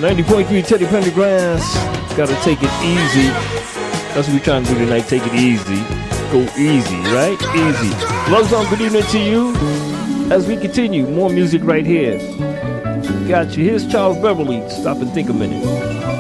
90.3 Teddy Pendergrass. Gotta take it easy. That's what we're trying to do tonight. Take it easy. Go easy, right? Easy. Love song, good evening to you. As we continue, more music right here. Got you. Here's Charles Beverly. Stop and think a minute.